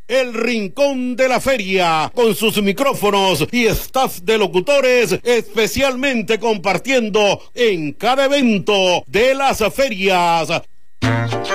El Rincón de la Feria, con sus micrófonos y staff de locutores, especialmente compartiendo en cada evento de las ferias.